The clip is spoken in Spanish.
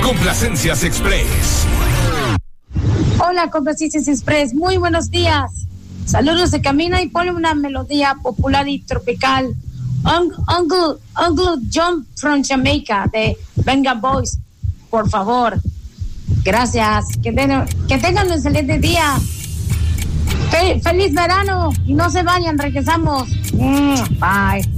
Complacencias Express. Hola, Complacencias Express. Muy buenos días. Saludos de Camina y ponle una melodía popular y tropical. Uncle John from Jamaica de Venga Boys, por favor. Gracias. Que tengan un excelente día. Feliz verano y no se vayan, regresamos. Bye.